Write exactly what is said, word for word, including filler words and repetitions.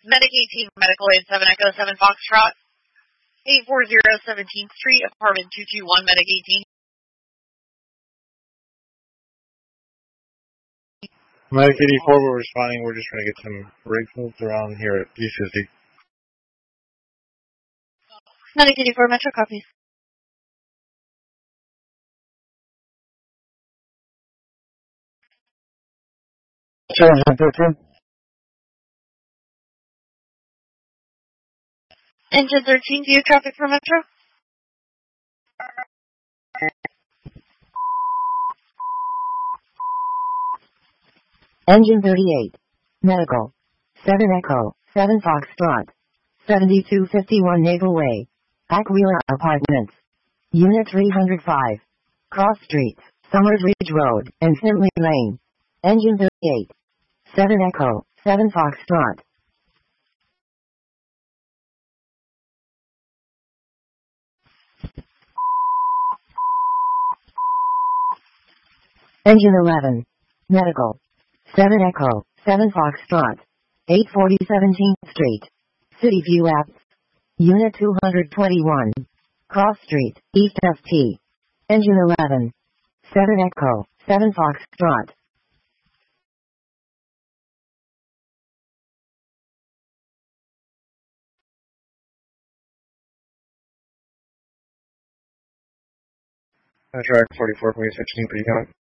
Medic eighteen, Medical eight seven Echo seven Foxtrot. eight four zero seventeenth Street, apartment two two one, Medic eighteen. Medic eighty-four, we're responding. We're just trying to get some rigs moved around here at East fifty. Medic eighty-four, Metro copies. Engine thirteen. Engine thirteen, do you have traffic for Metro? Engine thirty-eight. Medical. seven Echo, seven Foxtrot. seventy-two fifty-one Naval Way. Aquila Apartments. Unit three hundred five. Cross Street, Summers Ridge Road, and Finley Lane. Engine thirty-eight. seven Echo, seven Foxtrot. Engine eleven. Medical. seven Echo, seven Foxtrot. eight forty seventeenth Street. City View Apps. Unit two hundred twenty-one. Cross Street, East F T. Engine eleven. seven Echo, seven Foxtrot. Track forty-four, please, sixteen, pretty count.